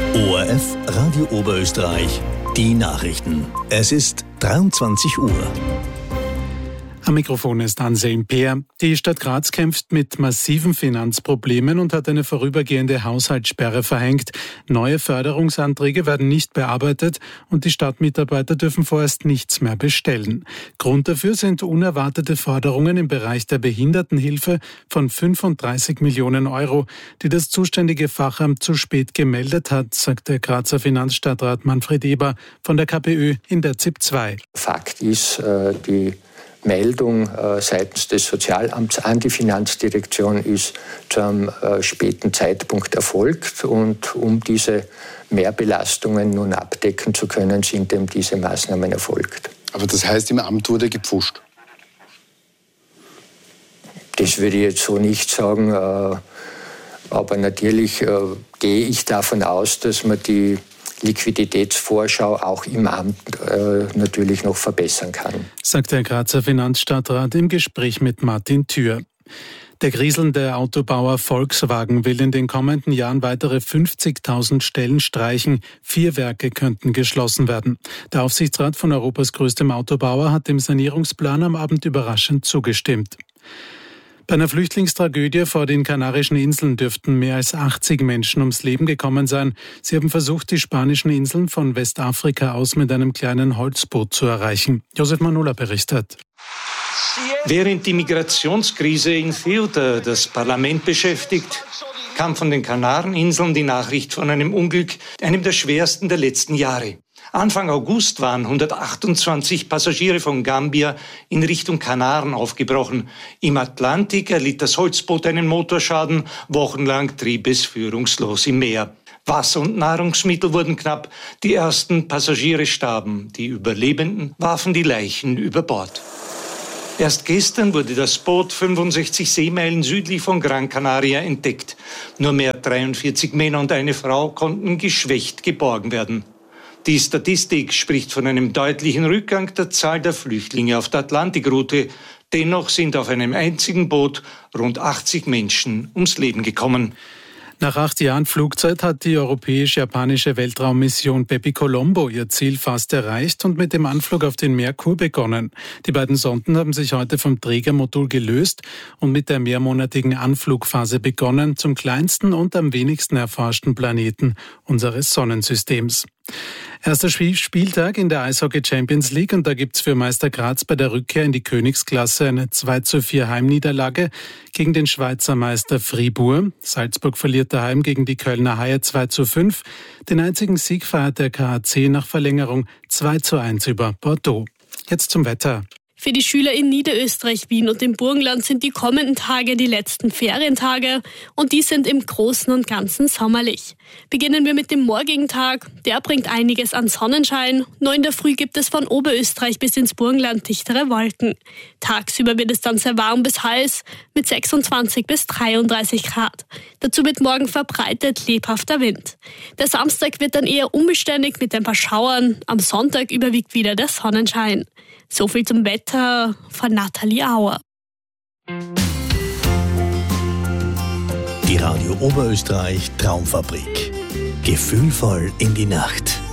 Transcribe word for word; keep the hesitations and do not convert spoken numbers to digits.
O R F Radio Oberösterreich, die Nachrichten. Es ist dreiundzwanzig Uhr. Am Mikrofon ist Anselm Peer. Die Stadt Graz kämpft mit massiven Finanzproblemen und hat eine vorübergehende Haushaltssperre verhängt. Neue Förderungsanträge werden nicht bearbeitet und die Stadtmitarbeiter dürfen vorerst nichts mehr bestellen. Grund dafür sind unerwartete Forderungen im Bereich der Behindertenhilfe von fünfunddreißig Millionen Euro, die das zuständige Fachamt zu spät gemeldet hat, sagt der Grazer Finanzstadtrat Manfred Eber von der K P Ö in der Z I P zwei. Fakt ist, die Meldung äh, seitens des Sozialamts an die Finanzdirektion ist zu einem äh, späten Zeitpunkt erfolgt. Und um diese Mehrbelastungen nun abdecken zu können, sind eben diese Maßnahmen erfolgt. Aber das heißt, im Amt wurde gepfuscht? Das würde ich jetzt so nicht sagen. Äh, aber natürlich äh, gehe ich davon aus, dass man die Liquiditätsvorschau auch im Amt äh, natürlich noch verbessern kann. Sagt der Grazer Finanzstadtrat im Gespräch mit Martin Thür. Der kriselnde Autobauer Volkswagen will in den kommenden Jahren weitere fünfzigtausend Stellen streichen. Vier Werke könnten geschlossen werden. Der Aufsichtsrat von Europas größtem Autobauer hat dem Sanierungsplan am Abend überraschend zugestimmt. Bei einer Flüchtlingstragödie vor den Kanarischen Inseln dürften mehr als achtzig Menschen ums Leben gekommen sein. Sie haben versucht, die spanischen Inseln von Westafrika aus mit einem kleinen Holzboot zu erreichen. Josef Manula berichtet. Während die Migrationskrise in Ceuta das Parlament beschäftigt, kam von den Kanareninseln die Nachricht von einem Unglück, einem der schwersten der letzten Jahre. Anfang August waren hundertachtundzwanzig Passagiere von Gambia in Richtung Kanaren aufgebrochen. Im Atlantik erlitt das Holzboot einen Motorschaden. Wochenlang trieb es führungslos im Meer. Wasser und Nahrungsmittel wurden knapp. Die ersten Passagiere starben. Die Überlebenden warfen die Leichen über Bord. Erst gestern wurde das Boot fünfundsechzig Seemeilen südlich von Gran Canaria entdeckt. Nur mehr dreiundvierzig Männer und eine Frau konnten geschwächt geborgen werden. Die Statistik spricht von einem deutlichen Rückgang der Zahl der Flüchtlinge auf der Atlantikroute. Dennoch sind auf einem einzigen Boot rund achtzig Menschen ums Leben gekommen. Nach acht Jahren Flugzeit hat die europäisch-japanische Weltraummission Bepi Colombo ihr Ziel fast erreicht und mit dem Anflug auf den Merkur begonnen. Die beiden Sonden haben sich heute vom Trägermodul gelöst und mit der mehrmonatigen Anflugphase begonnen, zum kleinsten und am wenigsten erforschten Planeten unseres Sonnensystems. Erster Spieltag in der Eishockey Champions League und da gibt's für Meister Graz bei der Rückkehr in die Königsklasse eine zwei zu vier Heimniederlage gegen den Schweizer Meister Fribourg. Salzburg verliert daheim gegen die Kölner Haie zwei zu fünf. Den einzigen Sieg feiert der K A C nach Verlängerung zwei zu eins über Bordeaux. Jetzt zum Wetter. Für die Schüler in Niederösterreich, Wien und dem Burgenland sind die kommenden Tage die letzten Ferientage und die sind im Großen und Ganzen sommerlich. Beginnen wir mit dem morgigen Tag. Der bringt einiges an Sonnenschein. Nur in der Früh gibt es von Oberösterreich bis ins Burgenland dichtere Wolken. Tagsüber wird es dann sehr warm bis heiß mit sechsundzwanzig bis dreiunddreißig Grad. Dazu wird morgen verbreitet lebhafter Wind. Der Samstag wird dann eher unbeständig mit ein paar Schauern. Am Sonntag überwiegt wieder der Sonnenschein. So viel zum Wetter von Nathalie Auer. Die Radio Oberösterreich Traumfabrik. Gefühlvoll in die Nacht.